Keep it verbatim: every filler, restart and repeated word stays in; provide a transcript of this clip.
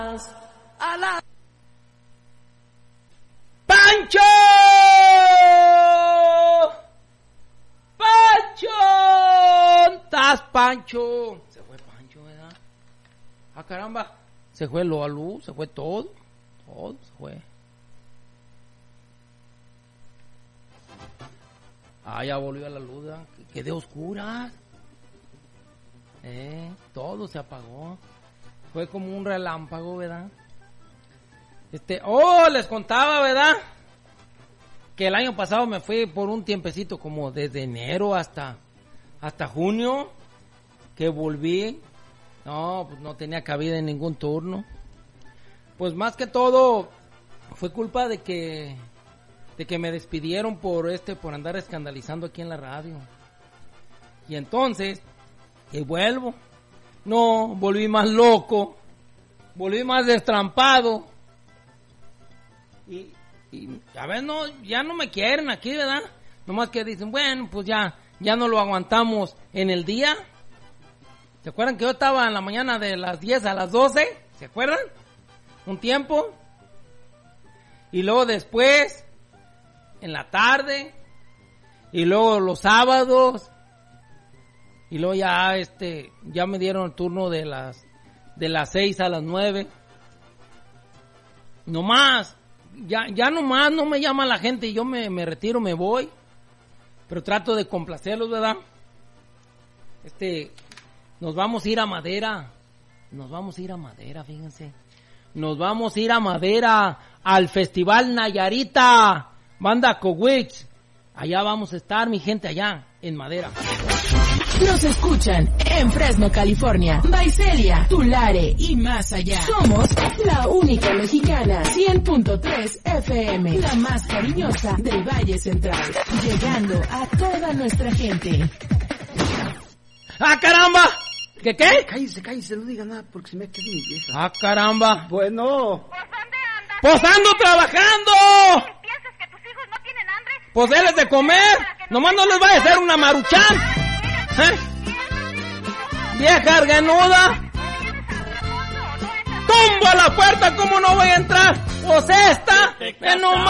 A la... ¡Pancho! ¡Pancho! ¿Estás, Pancho? Se fue Pancho, ¿verdad? Ah, caramba. Se fue la luz, se fue todo. Todo se fue. Ah, ya volvió a la luz, ¿verdad? Quedé oscura. Eh, todo se apagó. Fue como un relámpago, ¿verdad? Este, oh, les contaba, ¿verdad? Que el año pasado me fui por un tiempecito, como desde enero hasta, hasta junio, que volví. No, pues no tenía cabida en ningún turno. Pues más que todo, fue culpa de que, de que me despidieron por este, por andar escandalizando aquí en la radio. Y entonces, que vuelvo. No, volví más loco, volví más destrampado. Y, y ya ves, no, ya no me quieren aquí, ¿verdad? Nomás que dicen, bueno, pues ya, ya no lo aguantamos en el día. ¿Se acuerdan que yo estaba en la mañana de las diez a las doce? ¿Se acuerdan? Un tiempo. Y luego después, en la tarde. Y luego los sábados. Y luego ya, este, ya me dieron el turno de las, de las seis a las nueve. No más. Ya, ya nomás no me llama la gente y yo me, me retiro, me voy. Pero trato de complacerlos, ¿verdad? Este, nos vamos a ir a Madera. Nos vamos a ir a Madera, fíjense. Nos vamos a ir a Madera al Festival Nayarita. Banda Cowich. Allá vamos a estar, mi gente, allá en Madera. Nos escuchan en Fresno, California, Visalia, Tulare y más allá. Somos la única mexicana, cien punto tres F M, la más cariñosa del Valle Central, llegando a toda nuestra gente. ¡Ah, caramba! ¿Qué qué? Cállese, cállese, no diga nada porque se me queda mi vieja. ¡Ah, caramba! Bueno. ¿Pues dónde andas? ¡Pues ando trabajando! ¿Piensas que tus hijos no tienen hambre? Pues déles de comer. Nomás no les vaya a hacer una maruchan. ¿Eh? Vieja arganuda. ¡Tumba la puerta! ¿Cómo no voy a entrar? Pues esta. ¡Ve nomás!